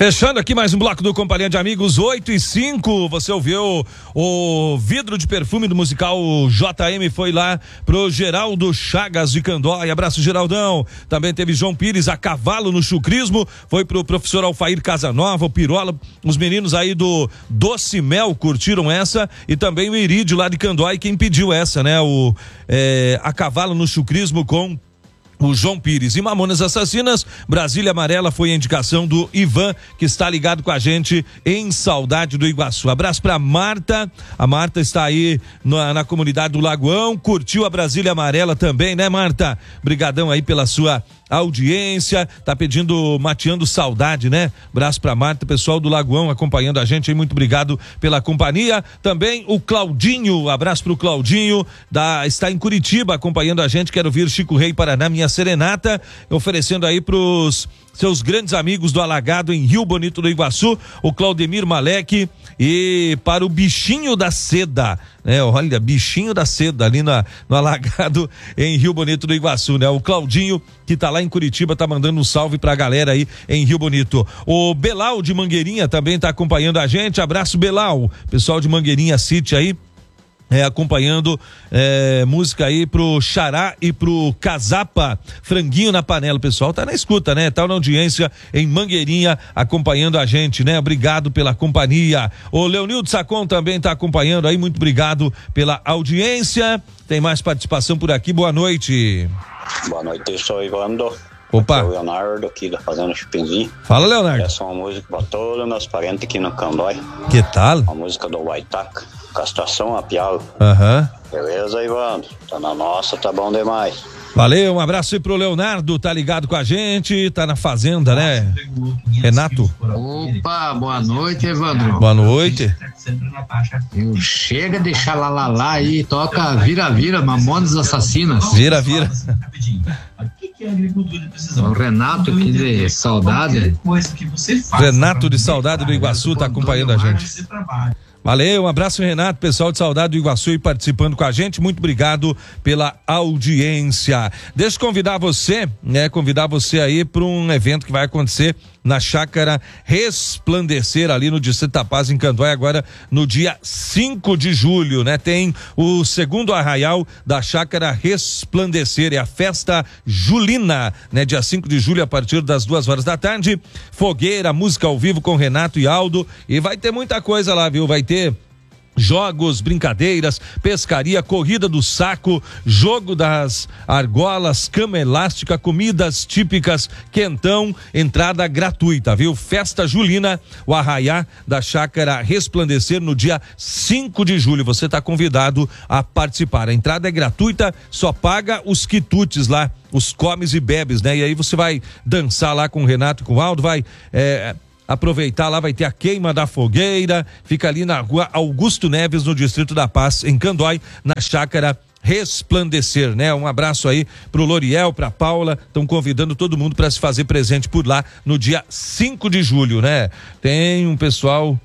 Fechando aqui mais um bloco do Companhia de Amigos, 8h05, você ouviu o vidro de perfume do musical JM, foi lá pro Geraldo Chagas de Candói, abraço Geraldão. Também teve João Pires a cavalo no chucrismo, foi pro professor Alfair Casanova, o Pirola, os meninos aí do Doce Mel curtiram essa, e também o Irídio lá de Candói, quem pediu essa, né, a cavalo no chucrismo com o João Pires. E Mamonas Assassinas, Brasília Amarela foi a indicação do Ivan, que está ligado com a gente em Saudade do Iguaçu. Abraço pra Marta, a Marta está aí na comunidade do Lagoão, curtiu a Brasília Amarela também, né, Marta? Brigadão aí pela sua audiência, tá pedindo, mateando saudade, né? Abraço pra Marta, pessoal do Lagoão acompanhando a gente aí, muito obrigado pela companhia. Também o Claudinho, abraço pro Claudinho, está em Curitiba acompanhando a gente, quero ouvir Chico Rei Paraná, minha serenata, oferecendo aí pros seus grandes amigos do Alagado em Rio Bonito do Iguaçu, o Claudemir Malek, e para o Bichinho da Seda, né? Olha, Bichinho da Seda ali no Alagado em Rio Bonito do Iguaçu, né? O Claudinho, que tá lá em Curitiba, tá mandando um salve pra galera aí em Rio Bonito. O Belau de Mangueirinha também tá acompanhando a gente, abraço Belau, pessoal de Mangueirinha City aí, acompanhando música aí pro Xará e pro Casapa, franguinho na panela, o pessoal tá na escuta, né? Tá na audiência em Mangueirinha acompanhando a gente, né? Obrigado pela companhia. O Leonildo Sacon também tá acompanhando aí, muito obrigado pela audiência. Tem mais participação por aqui, boa noite. Boa noite, sou o Ivando. Opa. Aqui é o Leonardo, aqui da Fazenda Chupinzinho. Fala, Leonardo. Essa é uma música para todos os meus parentes aqui no Candói. Que tal? Uma música do Waitaca, Castração a Pialo. Beleza, Ivando? Tá na nossa, tá bom demais. Valeu, um abraço aí pro Leonardo, tá ligado com a gente, tá na fazenda, né? Renato. Opa, boa noite, Evandro. Boa noite. Chega de xalalala aí, toca Vira-Vira, Mamonas Assassinas. Vira-Vira. O Renato aqui de Saudade. Renato de Saudade do Iguaçu tá acompanhando a gente. Valeu, um abraço Renato, pessoal de Saudade do Iguaçu aí participando com a gente, muito obrigado pela audiência. Deixa eu convidar você aí para um evento que vai acontecer na Chácara Resplandecer, ali no Distrito da Paz, em Candói, agora no dia 5 de julho, né? Tem o segundo arraial da Chácara Resplandecer, é a festa julina, né? Dia 5 de julho, a partir das 2h da tarde, fogueira, música ao vivo com Renato e Aldo, e vai ter muita coisa lá, viu? Vai ter jogos, brincadeiras, pescaria, corrida do saco, jogo das argolas, cama elástica, comidas típicas, quentão, entrada gratuita, viu? Festa julina, o arraiá da Chácara Resplandecer no dia 5 de julho. Você está convidado a participar. A entrada é gratuita, só paga os quitutes lá, os comes e bebes, né? E aí você vai dançar lá com o Renato e com o Aldo, vai aproveitar lá, vai ter a queima da fogueira, fica ali na rua Augusto Neves, no Distrito da Paz, em Candói, na Chácara Resplandecer, né? Um abraço aí pro Loriel, pra Paula, estão convidando todo mundo para se fazer presente por lá no dia 5 de julho, né? Tem um pessoal,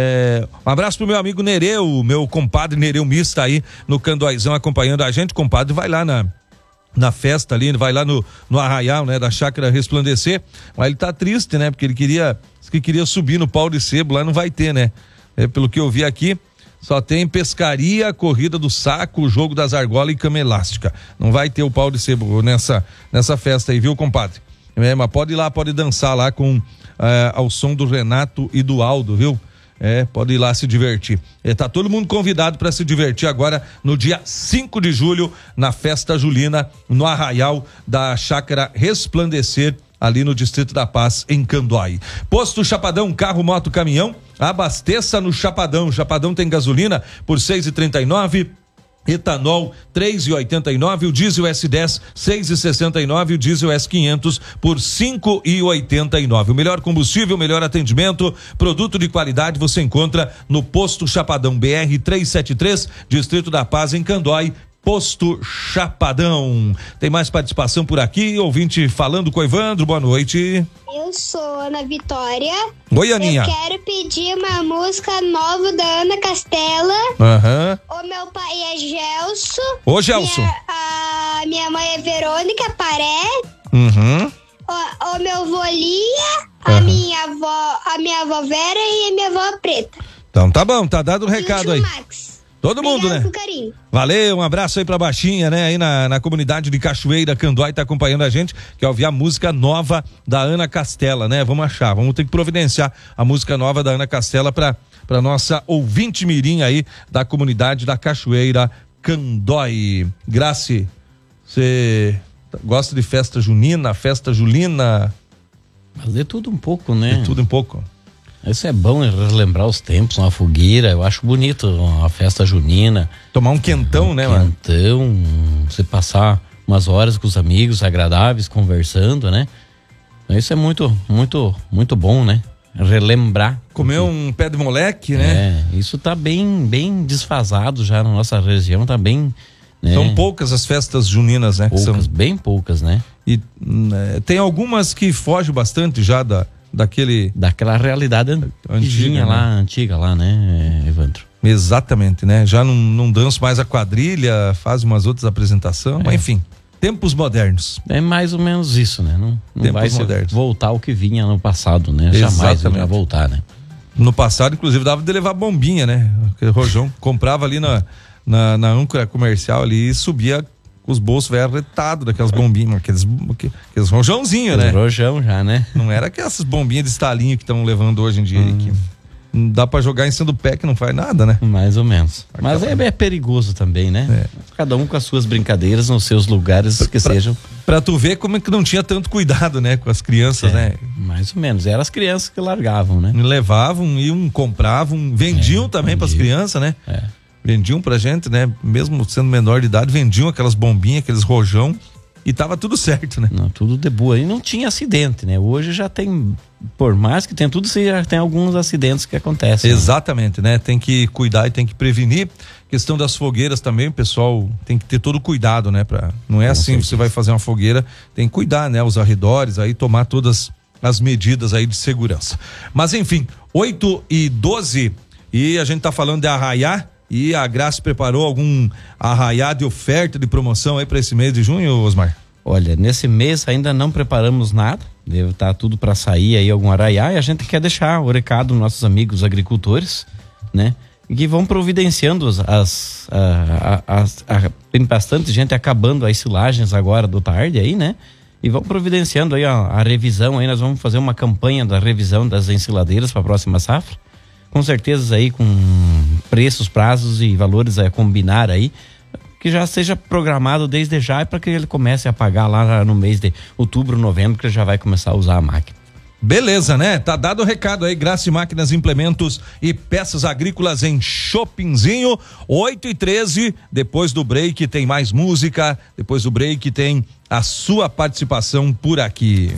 um abraço pro meu amigo Nereu, meu compadre Nereu Mista aí no Candóizão acompanhando a gente. Compadre vai lá na festa ali, vai lá no arraial, né, da Chácara Resplandecer, mas ele tá triste, né, porque ele queria subir no pau de sebo, lá não vai ter, né, pelo que eu vi aqui, só tem pescaria, corrida do saco, jogo das argolas e cama elástica, não vai ter o pau de sebo nessa festa aí, viu, compadre? Mas pode ir lá, pode dançar lá ao som do Renato e do Aldo, viu? Pode ir lá se divertir. Tá todo mundo convidado para se divertir agora no dia 5 de julho, na festa julina, no arraial da Chácara Resplandecer, ali no Distrito da Paz, em Candói. Posto Chapadão, carro, moto, caminhão, abasteça no Chapadão. Chapadão tem gasolina por 6,39, etanol 3,89, o diesel S10 6,69, o diesel S500 por 5,89. O melhor combustível, o melhor atendimento, produto de qualidade você encontra no Posto Chapadão, BR 373, Distrito da Paz, em Candói. Posto Chapadão. Tem mais participação por aqui, ouvinte falando com o Evandro, boa noite. Eu sou Ana Vitória. Oi, Aninha. Eu quero pedir uma música nova da Ana Castela. O meu pai é Gelson. Ô, Gelson. Minha mãe é Verônica Paré. Uhum. O meu vô Lia, a minha avó Vera e a minha avó Preta. Então tá bom, tá dado o recado aí. Max. Todo mundo, né? Com carinho. Valeu, um abraço aí pra Baixinha, né? Aí na comunidade de Cachoeira, Candoai, tá acompanhando a gente, quer ouvir a música nova da Ana Castela, né? Vamos ter que providenciar a música nova da Ana Castela pra nossa ouvinte mirim aí da comunidade da Cachoeira, Candoai. Graci, você gosta de festa junina, festa julina? Mas de tudo um pouco, né? De tudo um pouco. Isso é bom, relembrar os tempos, uma fogueira, eu acho bonito, uma festa junina. Tomar um quentão, né, mano? Quentão, você passar umas horas com os amigos agradáveis, conversando, né? Isso é muito, muito, muito bom, né? Relembrar. Comer um pé de moleque, né? Isso tá bem desfasado já na nossa região, tá bem... Né? São poucas as festas juninas, né? Bem poucas, né? E tem algumas que fogem bastante já daquela realidade antiga lá, né, Evandro? Exatamente, né? Já não danço mais a quadrilha, faz umas outras apresentações, mas enfim, tempos modernos. É mais ou menos isso, né? Não vai voltar o que vinha no passado, né? Exatamente. Jamais vai voltar, né? No passado, inclusive, dava de levar bombinha, né? Aquele rojão, comprava ali na âncora comercial ali e subia os bolsos velho arretados daquelas bombinhas, aqueles rojãozinhos, né? Rojão já, né? Não era aquelas bombinhas de estalinho que estão levando hoje em dia que não dá pra jogar em cima do pé que não faz nada, né? Mais ou menos. Mas é perigoso também, né? Cada um com as suas brincadeiras nos seus lugares que sejam. Pra tu ver como é que não tinha tanto cuidado, né? Com as crianças, né? Mais ou menos. Eram as crianças que largavam, né? Levavam, iam, compravam, vendiam também pras crianças, né? Vendiam pra gente, né? Mesmo sendo menor de idade, vendiam aquelas bombinhas, aqueles rojão e tava tudo certo, né? Não, tudo de boa. E não tinha acidente, né? Hoje já tem, por mais que tenha tudo, já tem alguns acidentes que acontecem. Exatamente, né? Tem que cuidar e tem que prevenir. Questão das fogueiras também, o pessoal tem que ter todo cuidado, né? Não é assim, você vai fazer uma fogueira, tem que cuidar, né? Os arredores, aí tomar todas as medidas aí de segurança. Mas enfim, 8h12 e a gente tá falando de arraiá. E a Graça preparou algum arraiá de oferta, de promoção aí para esse mês de junho, Osmar? Olha, nesse mês ainda não preparamos nada, deve estar tudo para sair aí algum arraiá, e a gente quer deixar o recado aos nossos amigos agricultores, né? Que vão providenciando tem bastante gente acabando as silagens agora do tarde aí, né? E vão providenciando aí a revisão aí, nós vamos fazer uma campanha da revisão das ensiladeiras para a próxima safra. Com certeza aí com preços, prazos e valores a combinar aí, que já seja programado desde já, para que ele comece a pagar lá no mês de outubro, novembro, que já vai começar a usar a máquina. Beleza, né? Tá dado o recado aí, Graça Máquinas, Implementos e Peças Agrícolas em Shoppingzinho, 8h13, depois do break tem mais música, depois do break tem a sua participação por aqui.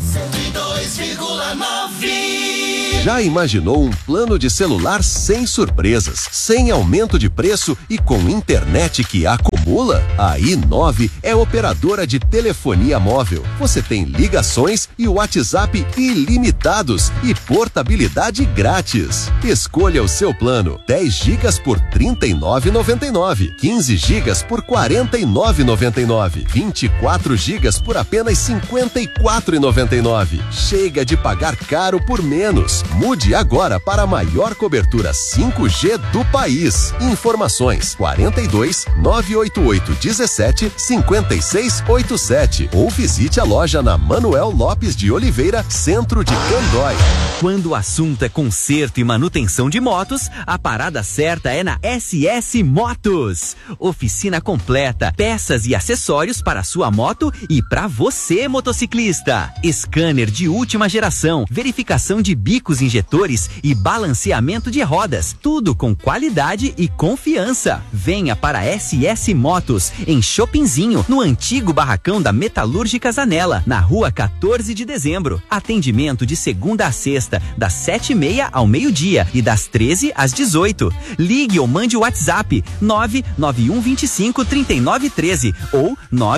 102,9. Já imaginou um plano de celular sem surpresas, sem aumento de preço e com internet que acumula? A i9 é operadora de telefonia móvel. Você tem ligações e WhatsApp ilimitados e portabilidade grátis. Escolha o seu plano: 10 gigas por R$ 39,99, 15 gigas por R$ 49,99, 24 gigas por apenas R$ 54,99. Chega de pagar caro por menos. Mude agora para a maior cobertura 5G do país. Informações 42 988 17 5687 ou visite a loja na Manuel Lopes de Oliveira, centro de Candói. Quando o assunto é conserto e manutenção de motos, a parada certa é na SS Motos. Oficina completa, peças e acessórios para sua moto e para você, motociclista. Scanner de última geração, verificação de bicos injetores e balanceamento de rodas, tudo com qualidade e confiança. Venha para SS Motos, em Shoppingzinho, no antigo barracão da Metalúrgica Zanella, na rua 14 de dezembro. Atendimento de segunda a sexta, das 7h30 ao meio-dia e das 13 às 18. Ligue ou mande o WhatsApp 991253913 ou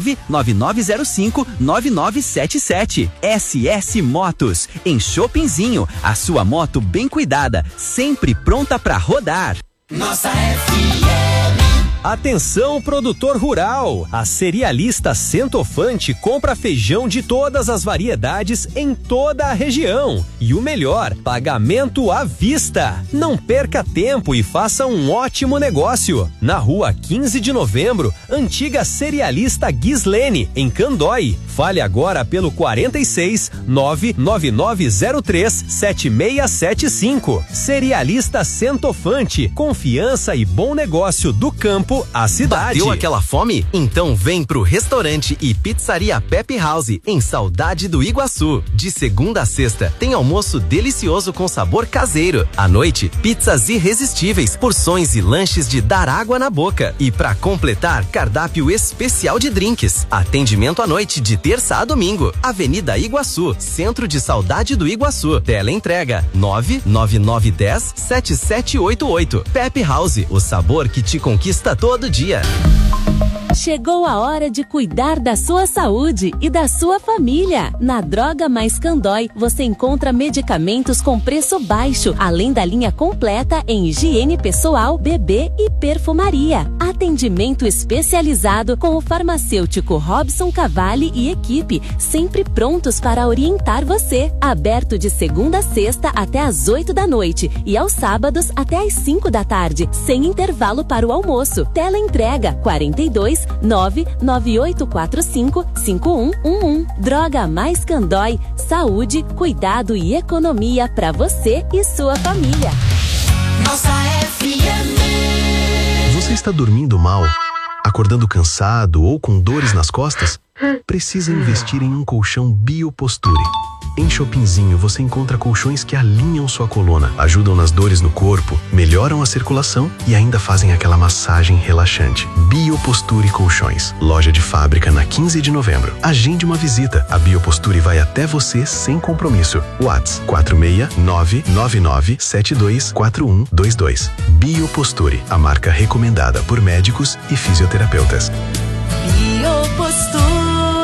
999059977. SS Motos, em Shoppingzinho, a sua moto bem cuidada, sempre pronta para rodar. Nossa FM. Atenção, produtor rural! A Cerealista Centofante compra feijão de todas as variedades em toda a região. E o melhor, pagamento à vista. Não perca tempo e faça um ótimo negócio. Na rua 15 de novembro, antiga Cerealista Gislene, em Candói. Fale agora pelo 46 99903 7675. Cerealista Centofante, confiança e bom negócio do campo à cidade. Bateu aquela fome? Então vem pro restaurante e pizzaria Pepe House, em Saudade do Iguaçu. De segunda a sexta, tem almoço delicioso com sabor caseiro. À noite, pizzas irresistíveis, porções e lanches de dar água na boca. E pra completar, cardápio especial de drinks. Atendimento à noite de terça a domingo. Avenida Iguaçu, Centro de Saudade do Iguaçu. Teleentrega 99910-7788. Pepe House, o sabor que te conquista todo dia. Chegou a hora de cuidar da sua saúde e da sua família. Na Droga Mais Candói, você encontra medicamentos com preço baixo, além da linha completa em higiene pessoal, bebê e perfumaria. Atendimento especializado com o farmacêutico Robson Cavalli e equipe, sempre prontos para orientar você. Aberto de segunda a sexta até às 8 da noite e aos sábados até às 5 da tarde, sem intervalo para o almoço. Teleentrega 42 99845 5111. Droga Mais Candói, saúde, cuidado e economia para você e sua família. Nossa FM. Você está dormindo mal, acordando cansado ou com dores nas costas? Precisa investir em um colchão Bioposture. Em Shoppingzinho você encontra colchões que alinham sua coluna, ajudam nas dores no corpo, melhoram a circulação e ainda fazem aquela massagem relaxante. Bioposture Colchões. Loja de fábrica na 15 de novembro. Agende uma visita. A Bioposture vai até você sem compromisso. WhatsApp 46999724122. Bioposture, a marca recomendada por médicos e fisioterapeutas. Bioposture.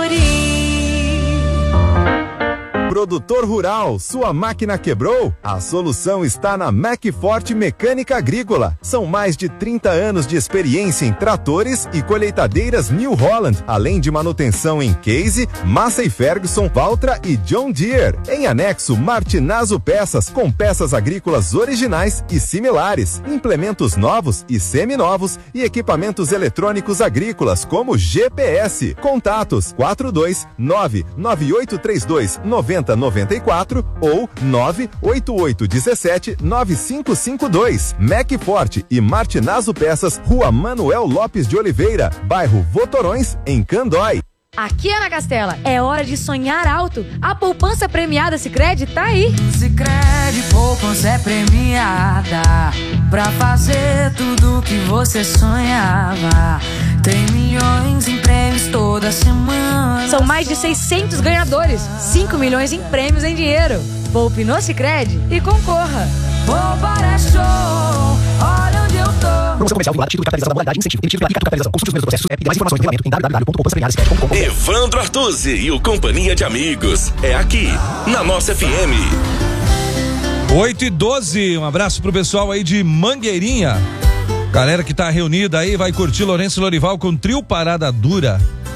Produtor rural, sua máquina quebrou? A solução está na Macforte Mecânica Agrícola. São mais de 30 anos de experiência em tratores e colheitadeiras New Holland, além de manutenção em Case, Massey Ferguson, Valtra e John Deere. Em anexo, Martinazo Peças, com peças agrícolas originais e similares, implementos novos e seminovos e equipamentos eletrônicos agrícolas como GPS. Contatos 42998329094 ou 988179552. Macforte e Martinazo Peças, Rua Manuel Lopes de Oliveira, bairro Votorões, em Candói. Aqui, Ana Castela, é hora de sonhar alto. A poupança premiada Sicredi tá aí. Sicredi Poupança é premiada pra fazer tudo que você sonhava. Tem milhões em prêmios toda semana. São mais de 600 ganhadores, 5 milhões em prêmios em dinheiro. Poupe no Sicredi e concorra. Poupar é show, olha onde eu tô. Promoção comercial vinculada, título de capitalização da modalidade incentivo. Emitido pela Capitalização. Consulte os primeiros processos e mais informações no regulamento em www.poupançapremiada.com. Evandro Artuzzi e o Companhia de Amigos. É aqui, na nossa FM. 8h12, um abraço pro pessoal aí de Mangueirinha. Galera que tá reunida aí, vai curtir Lourenço Lorival com Trio Parada Dura.